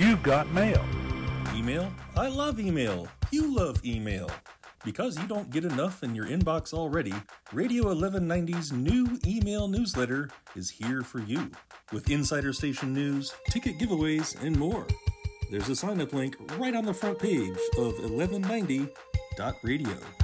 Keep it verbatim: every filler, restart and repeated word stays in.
You've got mail. Email? I love email. You love email. Because you don't get enough in your inbox already, Radio eleven ninety's new email newsletter is here for you, with Insider Station news, ticket giveaways, and more. There's a sign-up link right on the front page of eleven ninety dot radio.